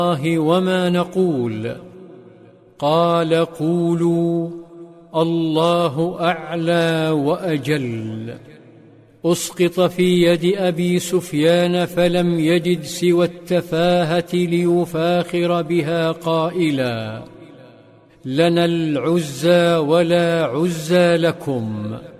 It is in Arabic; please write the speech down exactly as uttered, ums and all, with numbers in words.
الله وما نقول. قال: قولوا الله أعلى وأجل. أسقط في يد أبي سفيان فلم يجد سوى التفاهة ليفاخر بها قائلا: لنا العزى ولا عزى لكم.